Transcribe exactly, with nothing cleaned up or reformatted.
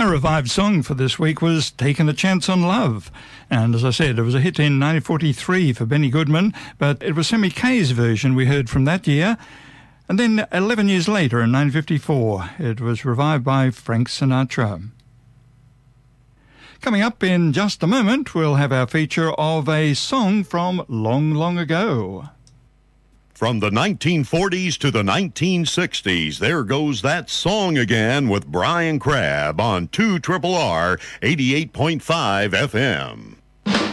Our revived song for this week was Taking a Chance on Love. And as I said, it was a hit in nineteen forty-three for Benny Goodman, but it was Sammy Kaye's version we heard from that year. And then eleven years later, in nineteen fifty-four, it was revived by Frank Sinatra. Coming up in just a moment, we'll have our feature of a song from long, long ago. From the nineteen forties to the nineteen sixties, there goes that song again with Brian Crabb on two R R R eighty-eight point five F M.